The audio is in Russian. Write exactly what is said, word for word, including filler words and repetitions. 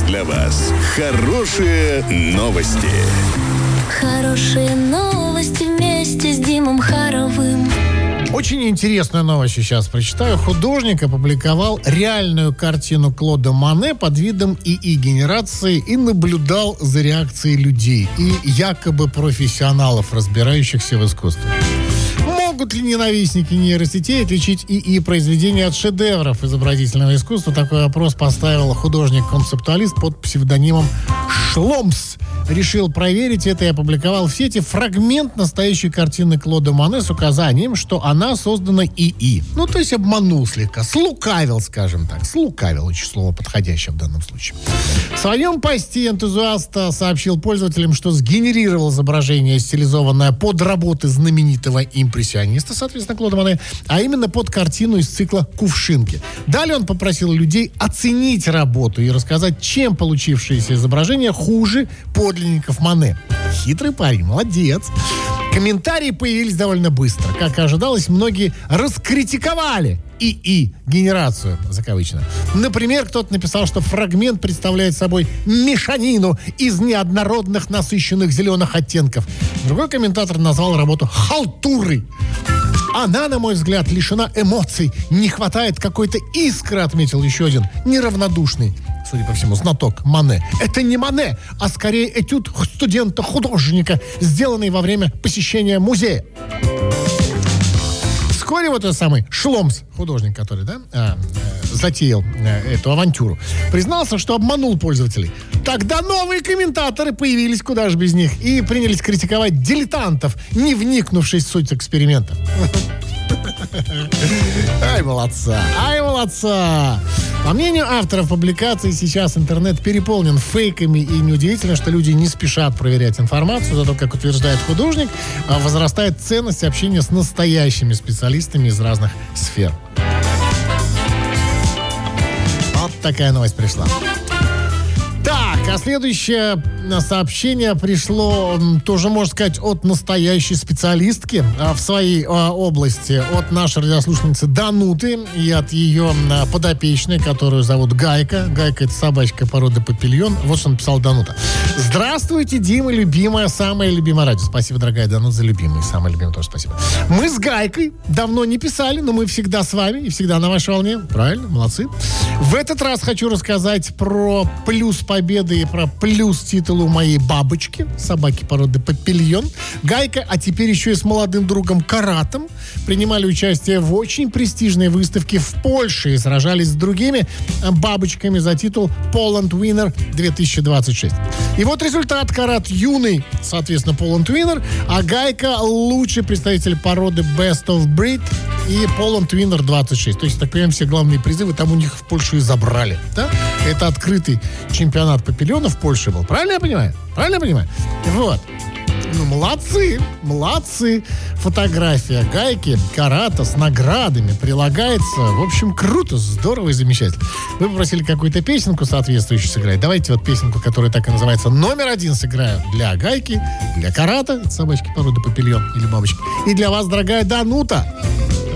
для вас хорошие новости. Хорошие новости вместе с Димом Харовым. Очень интересную новость сейчас прочитаю. Художник опубликовал реальную картину Клода Моне под видом ИИ-генерации и наблюдал за реакцией людей и якобы профессионалов, разбирающихся в искусстве. Могут ли ненавистники нейросетей отличить ИИ-произведения от шедевров изобразительного искусства? Такой вопрос поставил художник-концептуалист под псевдонимом Шломс. Решил проверить это и опубликовал в сети фрагмент настоящей картины Клода Моне с указанием, что она создана ИИ. Ну, то есть обманул слегка, слукавил, скажем так. Слукавил, очень слово подходящее в данном случае. В своем посте энтузиаст сообщил пользователям, что сгенерировал изображение, стилизованное под работы знаменитого импрессиониста, соответственно, Клода Моне, а именно под картину из цикла «Кувшинки». Далее он попросил людей оценить работу и рассказать, чем получившееся изображение хуже подлинников Моне. Хитрый парень, молодец. Комментарии появились довольно быстро. Как и ожидалось, многие раскритиковали ИИ-генерацию, закавычно. Например, кто-то написал, что фрагмент представляет собой мешанину из неоднородных насыщенных зеленых оттенков. Другой комментатор назвал работу халтурой. Она, на мой взгляд, лишена эмоций. Не хватает какой-то искры, отметил еще один неравнодушный, судя по всему, знаток Моне. Это не Моне, а скорее этюд студента-художника, сделанный во время посещения музея. Вскоре вот этот самый Шломс, художник, который, да, а, э, затеял э, эту авантюру, признался, что обманул пользователей. Тогда новые комментаторы появились, куда же без них, и принялись критиковать дилетантов, не вникнувшись в суть эксперимента. Ай, молодца! Ай, молодца! По мнению авторов публикации, сейчас интернет переполнен фейками, и неудивительно, что люди не спешат проверять информацию, зато, как утверждает художник, возрастает ценность общения с настоящими специалистами из разных сфер. Вот такая новость пришла. Так, а следующее сообщение пришло, тоже, можно сказать, от настоящей специалистки в своей области, от нашей радиослушательницы Дануты и от ее подопечной, которую зовут Гайка. Гайка — это собачка породы Папильон. Вот что написал Данута. Здравствуйте, Дима, любимая, самая любимая радио. Спасибо, дорогая Данута, за любимый. Самая любимая тоже спасибо. Мы с Гайкой давно не писали, но мы всегда с вами и всегда на вашей волне. Правильно? Молодцы. В этот раз хочу рассказать про плюс победы и про плюс титулу моей бабочки, собаки породы Папильон. Гайка, а теперь еще и с молодым другом Каратом, принимали участие в очень престижной выставке в Польше и сражались с другими бабочками за титул Poland Winner две тысячи двадцать шесть. И вот результат. Карат юный, соответственно, Poland Winner, а Гайка лучший представитель породы Best of Breed и Poland Winner двадцать шесть. То есть, так понимаем, все главные призывы там у них в Польшу и забрали. Да? Это открытый чемпионат Папильона в Польше был. Правильно я понимаю? Правильно я понимаю? Вот. Ну, молодцы, молодцы. Фотография Гайки, Карата с наградами прилагается. В общем, круто, здорово и замечательно. Вы попросили какую-то песенку соответствующую сыграть. Давайте вот песенку, которая так и называется «Номер один» сыграю для Гайки, для Карата, собачки породы Папильон или бабочки, и для вас, дорогая Данута.